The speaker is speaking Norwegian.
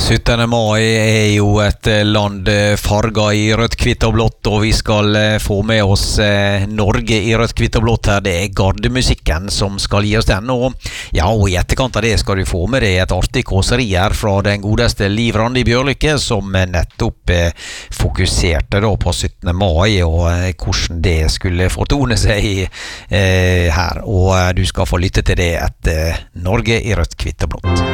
17. mai jo et land farget i rødt, hvitt og blått, og vi skal få med oss Norge i rødt, hvitt og blått her. Det gardemusikken som skal gi oss den, og i etterkant av det skal du få med deg et artig kåseri her fra den godeste Liv Randi Bjørlykke, som nettopp fokuserte da på 17. mai, og hvordan det skulle fortone seg her. Og du skal få lytte til det etter Norge i rødt, hvitt og blått.